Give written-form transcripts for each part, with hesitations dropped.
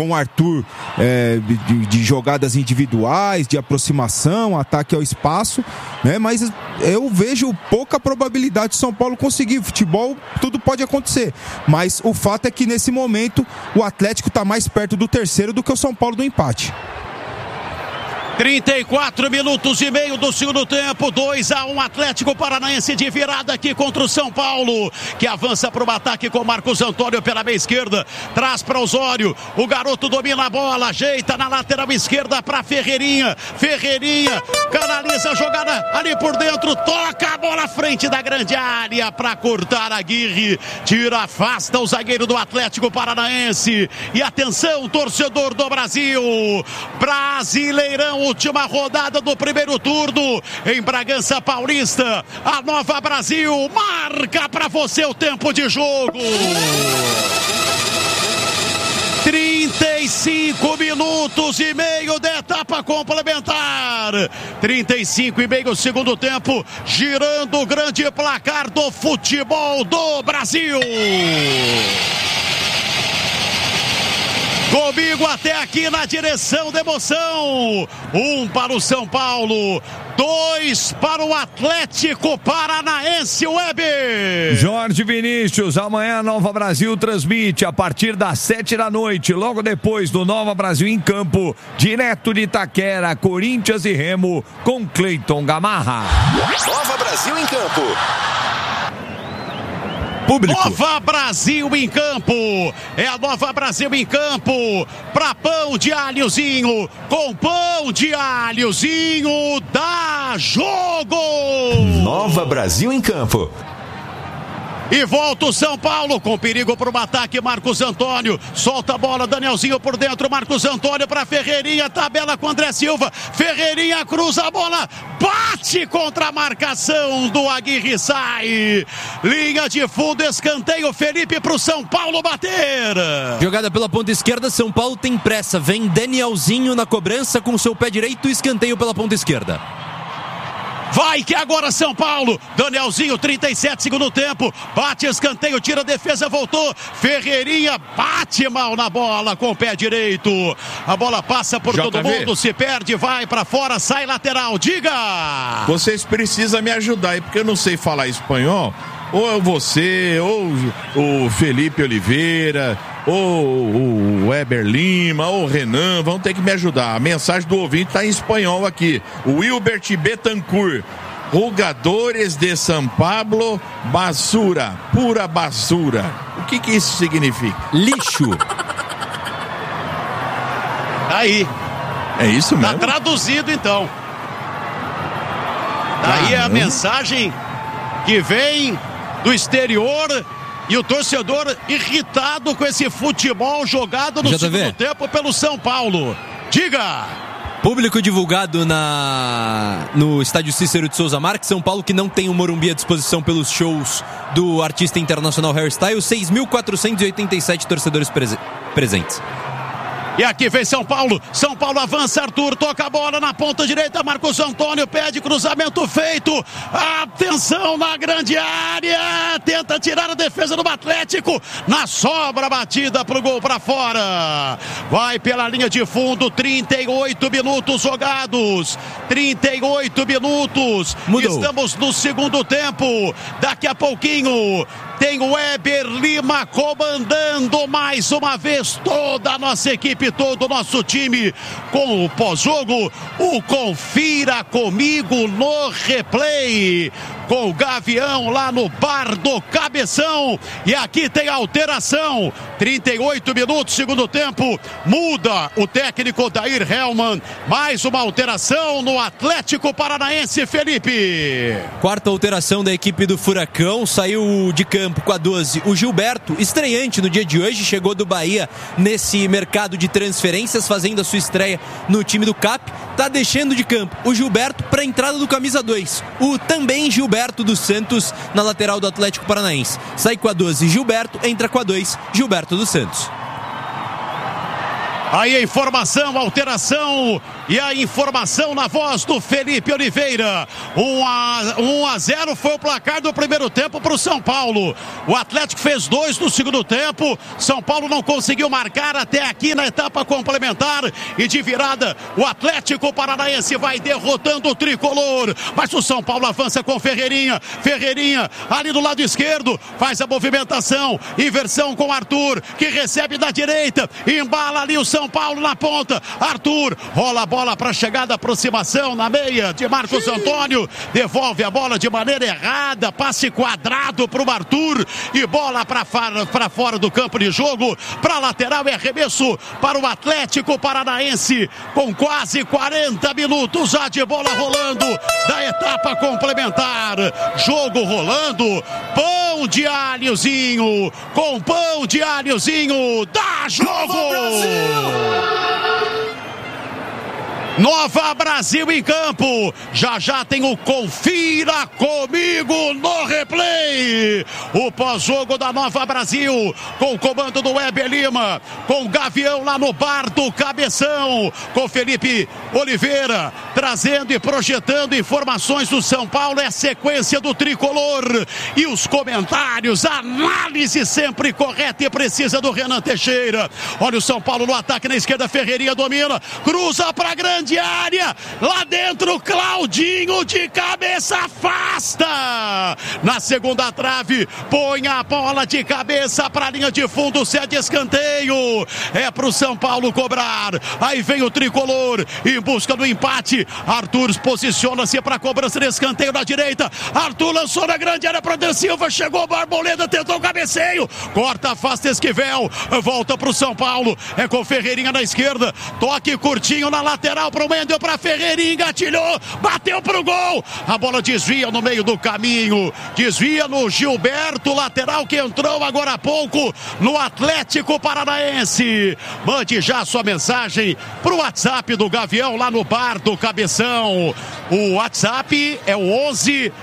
com o Arthur de jogadas individuais, de aproximação, ataque ao espaço, né? Mas eu vejo pouca probabilidade de São Paulo conseguir. Futebol, tudo pode acontecer, mas o fato é que nesse momento o Atlético está mais perto do terceiro do que o São Paulo do empate. 34 minutos e meio do segundo tempo, 2-1 Atlético Paranaense de virada aqui contra o São Paulo, que avança para o ataque com Marcos Antônio pela meia esquerda, traz para Osório, o garoto domina a bola, ajeita na lateral esquerda para Ferreirinha, canaliza a jogada ali por dentro, toca a bola à frente da grande área para cortar Aguirre, tira, afasta o zagueiro do Atlético Paranaense, e atenção, torcedor do Brasil, Brasileirão, última rodada do primeiro turno em Bragança Paulista. A Nova Brasil marca para você o tempo de jogo. 35 minutos e meio de etapa complementar. 35 e meio segundo tempo, girando o grande placar do futebol do Brasil. Comigo até aqui na direção da emoção. 1 para o São Paulo, 2 para o Atlético Paranaense, Weber. Jorge Vinícius, amanhã a Nova Brasil transmite a partir das 7 da noite, logo depois do Nova Brasil em campo, direto de Itaquera, Corinthians e Remo, com Cleiton Gamarra. Nova Brasil em campo. Público. Nova Brasil em campo, é a Nova Brasil em campo, pra pão de alhozinho, com pão de alhozinho, dá jogo! Nova Brasil em campo. E volta o São Paulo com perigo para o ataque. Marcos Antônio solta a bola, Danielzinho por dentro, Marcos Antônio para Ferreirinha, tabela com André Silva, Ferreirinha cruza a bola, bate contra a marcação do Aguirre, sai, linha de fundo, escanteio, Felipe para o São Paulo bater. Jogada pela ponta esquerda, São Paulo tem pressa, vem Danielzinho na cobrança com seu pé direito, escanteio pela ponta esquerda. Vai que agora São Paulo, Danielzinho, 37 segundo tempo, bate escanteio, tira a defesa, voltou, Ferreirinha bate mal na bola com o pé direito, a bola passa por todo mundo, se perde, vai pra fora, sai lateral, diga! Vocês precisam me ajudar aí, porque eu não sei falar espanhol, ou você, ou o Felipe Oliveira, ou o Weber Lima, ou o Renan, vão ter que me ajudar. A mensagem do ouvinte está em espanhol aqui. O Wilbert Betancourt. Jogadores de São Paulo, basura, pura basura. O que isso significa? Lixo. Aí. É isso mesmo? Tá traduzido então. Daí é a mensagem que vem do exterior. E o torcedor irritado com esse futebol jogado no segundo tempo pelo São Paulo. Diga! Público divulgado no estádio Cícero de Souza Marques, São Paulo, que não tem o Morumbi à disposição pelos shows do artista internacional Harry Styles, 6.487 torcedores presentes. E aqui vem São Paulo avança, Arthur, toca a bola na ponta direita, Marcos Antônio pede cruzamento feito, atenção na grande área, tenta tirar a defesa do Atlético, na sobra batida pro gol pra fora, vai pela linha de fundo, 38 minutos jogados, 38 minutos, estamos no segundo tempo, daqui a pouquinho tem o Weber Lima comandando mais uma vez toda a nossa equipe, todo o nosso time com o pós-jogo, o Confira Comigo no Replay, com o Gavião lá no Bar do Cabeção, e aqui tem alteração, 38 minutos, segundo tempo, muda o técnico Dair Hellman, mais uma alteração no Atlético Paranaense, Felipe. Quarta alteração da equipe do Furacão, saiu de campo com a 12, o Gilberto, estreante no dia de hoje, chegou do Bahia nesse mercado de transferências, fazendo a sua estreia no time do CAP, tá deixando de campo o Gilberto para a entrada do camisa 2, o também Gilberto dos Santos na lateral do Atlético Paranaense. Sai com a 12 Gilberto, entra com a 2 Gilberto dos Santos. Aí a informação, a alteração e a informação na voz do Felipe Oliveira. 1-0 foi o placar do primeiro tempo para o São Paulo. O Atlético fez 2 no segundo tempo. São Paulo não conseguiu marcar até aqui na etapa complementar. E de virada, o Atlético Paranaense vai derrotando o tricolor. Mas o São Paulo avança com Ferreirinha. Ferreirinha ali do lado esquerdo faz a movimentação. Inversão com Arthur, que recebe da direita. Embala ali o São Paulo na ponta. Arthur rola a bola para a chegada, aproximação na meia de Marcos Antônio. Devolve a bola de maneira errada. Passe quadrado para o Arthur. E bola para fora do campo de jogo. Para lateral e arremesso para o Atlético Paranaense. Com quase 40 minutos já de bola rolando da etapa complementar. Jogo rolando. Pão de alhozinho. Com pão de alhozinho. Dá jogo! Nova Brasil em campo. Já tem o Confira Comigo no replay. O pós-jogo da Nova Brasil, com o comando do Weber Lima, com o Gavião lá no bar do Cabeção, com Felipe Oliveira trazendo e projetando informações do São Paulo. É a sequência do tricolor e os comentários, a análise sempre correta e precisa do Renan Teixeira. Olha o São Paulo no ataque na esquerda. Ferreirinha domina, cruza para grande área, lá dentro Claudinho de cabeça afasta, na segunda trave, põe a bola de cabeça para a linha de fundo, cede escanteio, é pro São Paulo cobrar. Aí vem o tricolor em busca do empate. Arthur posiciona-se para a cobrança de escanteio na direita. Arthur lançou na grande área para André Silva, chegou Barboleda, tentou o cabeceio, corta, afasta Esquivel, volta pro São Paulo, é com Ferreirinha na esquerda, toque curtinho na lateral pro Mendel, pra Ferreirinha, engatilhou, bateu pro gol, a bola desvia no meio do caminho, desvia no Gilberto, lateral que entrou agora há pouco no Atlético Paranaense. Mande já sua mensagem pro WhatsApp do Gavião lá no bar do Cabeção. O WhatsApp é o 11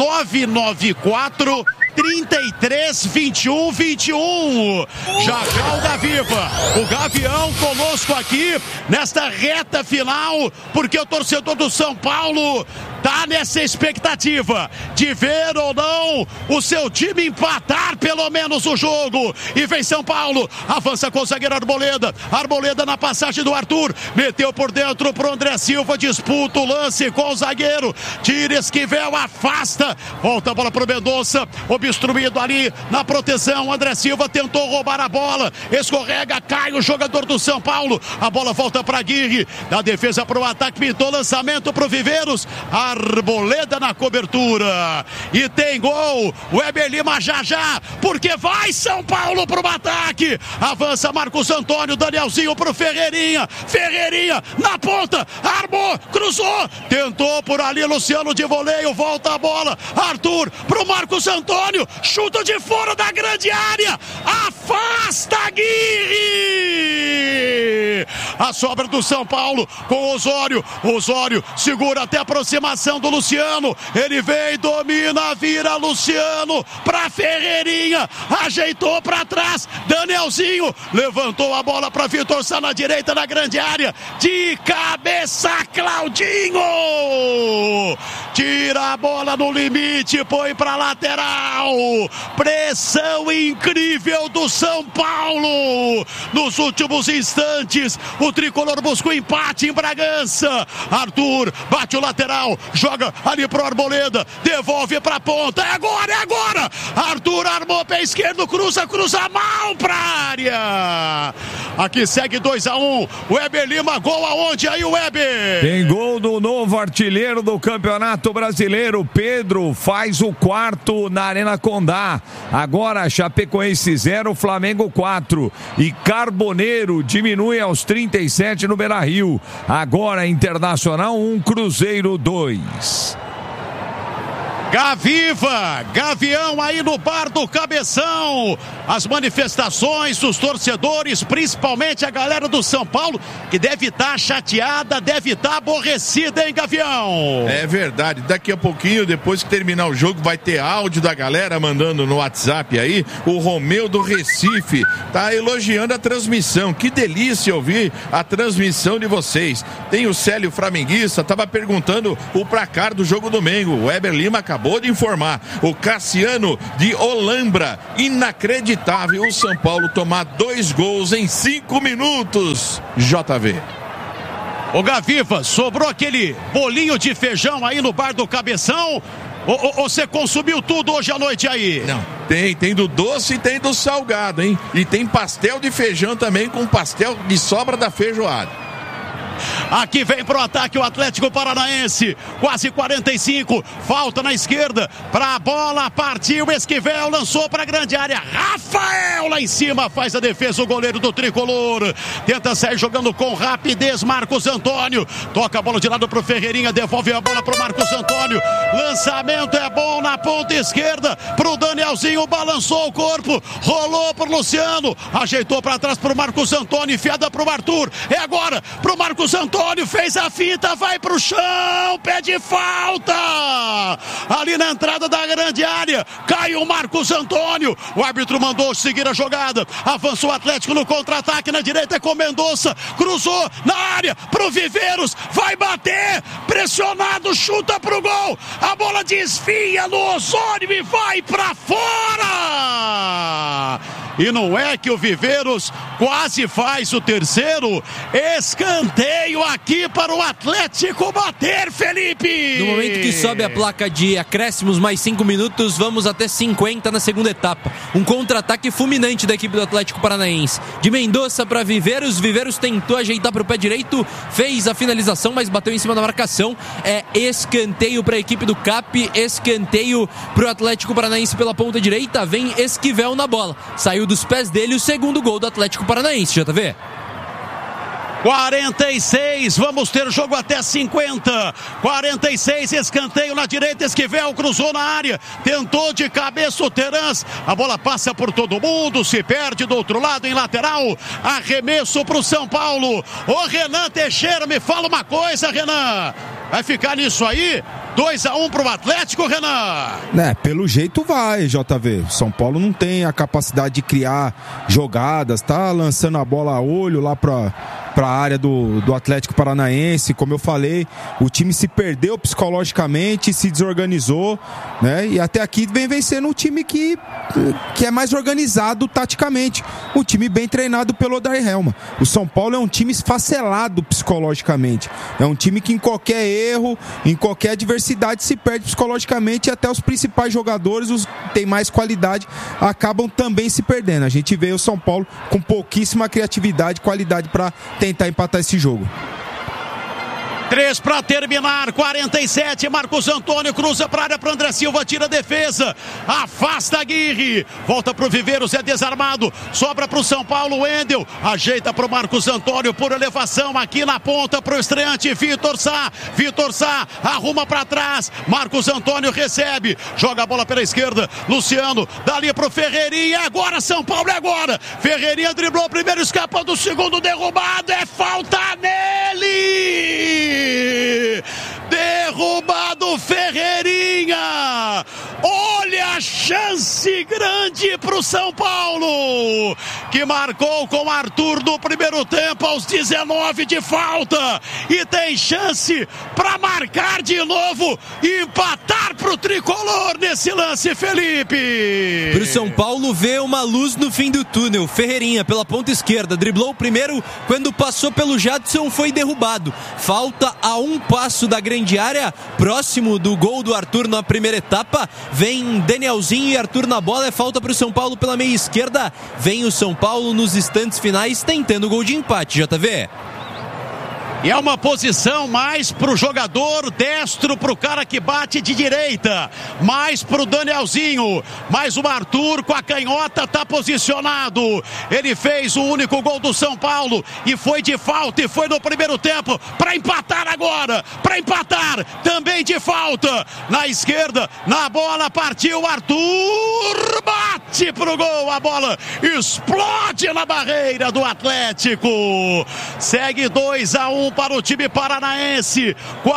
994 33 21 21. Já o Gaviva, o Gavião conosco aqui nesta reta final, porque o torcedor do São Paulo tá nessa expectativa de ver ou não o seu time empatar pelo menos o jogo. E vem São Paulo, avança com o zagueiro Arboleda, Arboleda na passagem do Arthur, meteu por dentro pro André Silva, disputa o lance com o zagueiro, tira Esquivel, afasta, volta a bola pro Mendonça, obstruído ali na proteção. André Silva tentou roubar a bola, escorrega, cai o jogador do São Paulo, a bola volta para Aguirre, da defesa para o ataque, pintou lançamento para o Viveiros, Arboleda na cobertura e tem gol. O Weber Lima já, porque vai São Paulo para o ataque, avança Marcos Antônio, Danielzinho para o Ferreirinha, Ferreirinha na ponta, armou, cruzou, tentou por ali Luciano de voleio, volta a bola, Arthur para o Marcos Antônio, chuta de fora da grande área, afasta Aguirre. A sobra do São Paulo com Osório, Osório segura até a aproximação do Luciano, ele vem, domina, vira Luciano pra Ferreirinha, ajeitou pra trás, Danielzinho levantou a bola pra Vitor Sá na direita na grande área, de cabeça Claudinho, tira a bola no limite, põe pra lateral, pressão incrível do São Paulo, nos últimos instantes o tricolor buscou empate em Bragança, Arthur bate o lateral, joga ali pro Arboleda, devolve pra ponta, é agora, Arthur armou pé esquerdo, cruza mal pra área, aqui segue 2-1, Weber Lima, gol aonde aí o Weber? Tem gol do novo artilheiro do Campeonato Brasileiro, Pedro faz o quarto na Arena Condá, agora Chapecoense 0, Flamengo 4 e Carboneiro diminui aos 37 no Beira-Rio, agora Internacional 1, Cruzeiro 2. Gaviva, Gavião aí no bar do Cabeção. As manifestações dos torcedores, principalmente a galera do São Paulo, que deve estar chateada, deve estar aborrecida, hein, Gavião? É verdade. Daqui a pouquinho, depois que terminar o jogo, vai ter áudio da galera mandando no WhatsApp aí. O Romeu do Recife tá elogiando a transmissão. Que delícia ouvir a transmissão de vocês. Tem o Célio Flamenguista, tava perguntando o placar do jogo domingo. O Weber Lima acabou de informar. O Cassiano de Olambra, inacreditável o São Paulo tomar 2 gols em 5 minutos. JV. Ô Gaviva, sobrou aquele bolinho de feijão aí no bar do Cabeção? Ou você consumiu tudo hoje à noite aí? Não, tem do doce e tem do salgado, hein? E tem pastel de feijão também com pastel de sobra da feijoada. Aqui vem pro ataque o Atlético Paranaense, quase 45, falta na esquerda, pra bola, partiu, Esquivel, lançou pra grande área, Rafael lá em cima, faz a defesa, o goleiro do Tricolor, tenta sair jogando com rapidez, Marcos Antônio, toca a bola de lado pro Ferreirinha, devolve a bola pro Marcos Antônio, lançamento é bom na ponta esquerda, pro Danielzinho, balançou o corpo, rolou pro Luciano, ajeitou pra trás pro Marcos Antônio, enfiada pro Arthur, é agora pro Marcos Antônio, fez a finta, vai pro chão, pede falta, ali na entrada da grande área, caiu o Marcos Antônio, o árbitro mandou seguir a jogada, avançou o Atlético no contra-ataque, na direita é com Mendonça, cruzou na área, pro Viveiros, vai bater, pressionado, chuta pro gol, a bola desvia no Osório e vai pra fora! E não é que o Viveiros quase faz o terceiro, escanteio aqui para o Atlético bater, Felipe! No momento que sobe a placa de acréscimos mais 5 minutos, vamos até 50 na segunda etapa. Um contra-ataque fulminante da equipe do Atlético Paranaense. De Mendonça para Viveiros, Viveiros tentou ajeitar para o pé direito, fez a finalização, mas bateu em cima da marcação. É escanteio para a equipe do CAP, escanteio para o Atlético Paranaense pela ponta direita, vem Esquivel na bola. Saiu dos pés dele o segundo gol do Atlético Paranaense, JV. 46, vamos ter jogo até 50, 46, escanteio na direita, Esquivel cruzou na área, tentou de cabeça o Terans, a bola passa por todo mundo, se perde do outro lado em lateral, arremesso pro São Paulo, o Renan Teixeira, me fala uma coisa, Renan, vai ficar nisso aí? 2-1 pro Atlético, Renan? Pelo jeito vai, JV. São Paulo não tem a capacidade de criar jogadas, tá lançando a bola a olho lá pra área do Atlético Paranaense. Como eu falei, o time se perdeu psicologicamente, se desorganizou, né? E até aqui vem vencendo um time que é mais organizado taticamente. Um time bem treinado pelo Odair Helma. O São Paulo é um time esfacelado psicologicamente. É um time que em qualquer erro, em qualquer adversidade se perde psicologicamente, e até os principais jogadores, os que têm mais qualidade, acabam também se perdendo. A gente vê o São Paulo com pouquíssima criatividade e qualidade para tentar empatar esse jogo. 3 para terminar, 47, Marcos Antônio cruza para a área para André Silva, tira a defesa, afasta Aguirre, volta para o Viveiros, é desarmado, sobra para o São Paulo, Wendel, ajeita para o Marcos Antônio por elevação aqui na ponta para o estreante Vitor Sá, arruma para trás, Marcos Antônio recebe, joga a bola pela esquerda, Luciano, dali para o Ferreirinha, agora São Paulo, é agora, Ferreirinha driblou o primeiro, escapando o segundo, derrubado, é falta nele! Derrubado Ferreirinha, olha a chance grande pro São Paulo, que marcou com Arthur no primeiro tempo aos 19 de falta, e tem chance para marcar de novo e empatar pro Tricolor nesse lance, Felipe. Pro São Paulo vê uma luz no fim do túnel, Ferreirinha pela ponta esquerda, driblou o primeiro, quando passou pelo Jadson foi derrubado, falta a um passo da grande área, próximo do gol do Arthur na primeira etapa, vem Danielzinho e Arthur na bola, é falta para o São Paulo pela meia esquerda, vem o São Paulo nos instantes finais tentando o gol de empate, JV. E é uma posição mais pro jogador destro, pro cara que bate de direita, mais pro Danielzinho, mais o Arthur com a canhota tá posicionado. Ele fez o único gol do São Paulo e foi de falta e foi no primeiro tempo para empatar agora, para empatar também de falta. Na esquerda, na bola partiu o Arthur, bate pro gol, a bola explode na barreira do Atlético. Segue 2-1 para o time paranaense.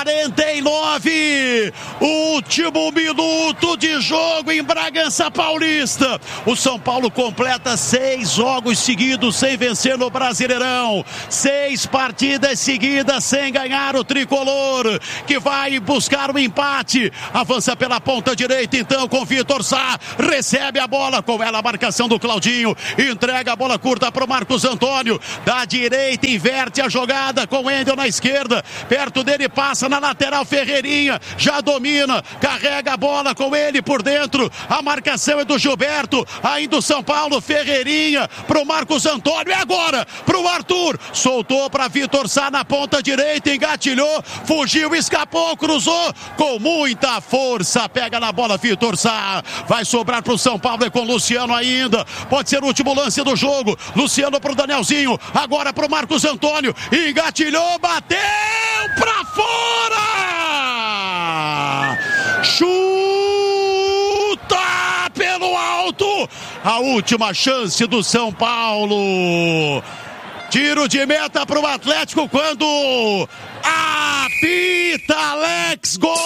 49, último minuto de jogo em Bragança Paulista. O São Paulo completa 6 jogos seguidos sem vencer no Brasileirão. 6 partidas seguidas sem ganhar o tricolor, que vai buscar o empate. Avança pela ponta direita então com Vitor Sá. Recebe a bola, com ela a marcação do Claudinho. Entrega a bola curta para o Marcos Antônio. Da direita inverte a jogada com o Wendel na esquerda. Perto dele passa na lateral Ferreirinha. Já domina, carrega a bola com ele por dentro. A marcação é do Gilberto. Ainda o São Paulo, Ferreirinha pro Marcos Antônio. E agora pro Arthur. Soltou para Vitor Sá na ponta direita. Engatilhou, fugiu, escapou, cruzou com muita força. Pega na bola Vitor Sá. Vai sobrar pro São Paulo, é com o Luciano ainda. Pode ser o último lance do jogo. Luciano pro Danielzinho. Agora pro Marcos Antônio. Engatilhou, bateu pra fora! Chuta pelo alto! A última chance do São Paulo. Tiro de meta pro Atlético quando apita Alex, gol!